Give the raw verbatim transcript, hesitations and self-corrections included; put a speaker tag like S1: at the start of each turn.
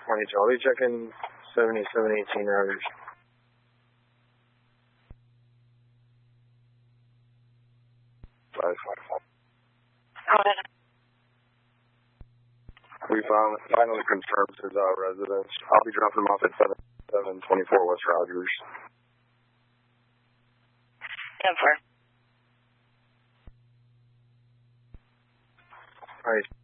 S1: twenty Charlie, checking seventy-seven eighteen Rogers. five five five.
S2: Go ahead.
S1: We found, finally confirmed his uh, residence. I'll be dropping him off at seven twenty-four West Rogers.
S2: ten four.
S1: All right.